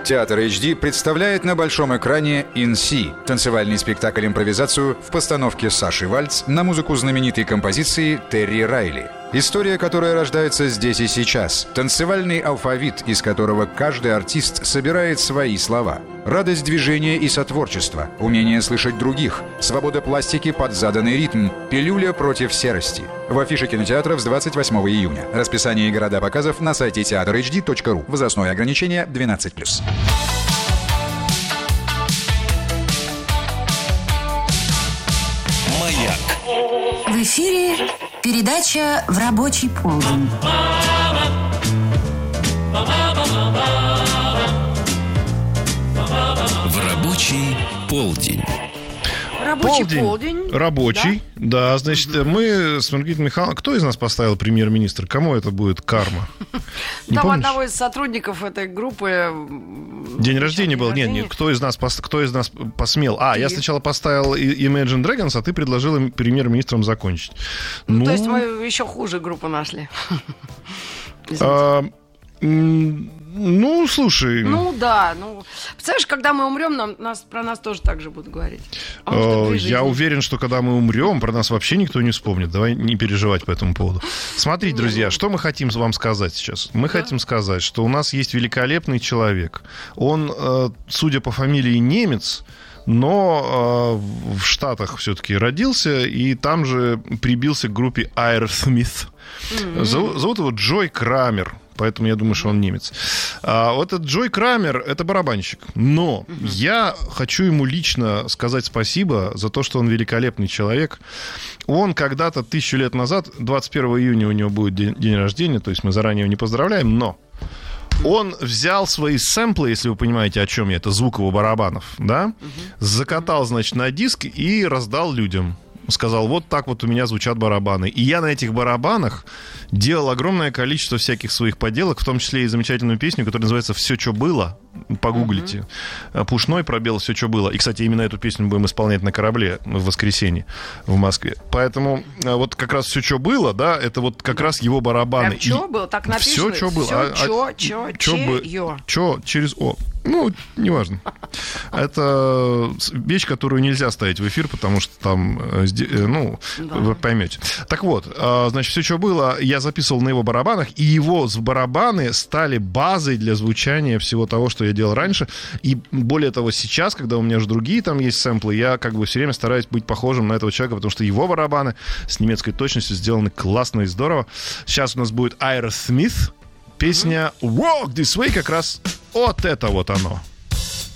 Театр HD представляет на большом экране «In-C» – танцевальный спектакль-импровизацию в постановке Саши Вальц на музыку знаменитой композиции Терри Райли. История, которая рождается здесь и сейчас. Танцевальный алфавит, из которого каждый артист собирает свои слова. Радость движения и сотворчества, умение слышать других, свобода пластики под заданный ритм, пилюля против серости. В афише кинотеатров с 28 июня. Расписание и города показов на сайте teatrhd.ru. Возрастное ограничение 12+. Маяк. В эфире передача «В рабочий полдень». В рабочий полдень. Рабочий полдень. Рабочий, да. Значит, мы с Маргаритой Михайловной... Кто из нас поставил премьер-министр? Кому это будет карма? Там одного из сотрудников этой группы... День рождения был? Нет, кто из нас посмел? Я сначала поставил Imagine Dragons, а ты предложил им премьер-министром закончить. То есть мы еще хуже группу нашли. Слушай... Представляешь, когда мы умрем, про нас тоже так же будут говорить. Я уверен, что когда мы умрем, про нас вообще никто не вспомнит. Давай не переживать по этому поводу. Смотрите, друзья, что мы хотим вам сказать сейчас? Мы хотим сказать, что у нас есть великолепный человек. Он, судя по фамилии, немец, но в Штатах все-таки родился, и там же прибился к группе Aerosmith. Зовут его Джой Крамер. Поэтому я думаю, что он немец. Вот этот Джой Крамер — это барабанщик. Но я хочу ему лично сказать спасибо за то, что он великолепный человек. Он когда-то 1000 лет назад, 21 июня у него будет день рождения, то есть мы заранее его не поздравляем, но он взял свои сэмплы, если вы понимаете, о чем я, это звук его барабанов, да, закатал, значит, на диск и раздал людям. Сказал, вот так вот у меня звучат барабаны. И я на этих барабанах делал огромное количество всяких своих поделок, в том числе и замечательную песню, которая называется «Все, что было». Погуглите. Пушной пробел «Все, что было». И, кстати, именно эту песню будем исполнять на корабле в воскресенье в Москве. Поэтому вот как раз «Все, что было», да, это вот как раз его барабаны. Прям «что было»? Так написано. «Все, что было». «Чё» через «о». Неважно. Это вещь, которую нельзя ставить в эфир, потому что там, вы поймете. Так вот, значит, «Все, что было», я записывал на его барабанах, и его барабаны стали базой для звучания всего того, что я делал раньше. И более того, сейчас, когда у меня уже другие там есть сэмплы, я как бы все время стараюсь быть похожим на этого человека, потому что его барабаны с немецкой точностью сделаны классно и здорово. Сейчас у нас будет Aerosmith. Песня «Walk This Way», как раз вот это вот оно.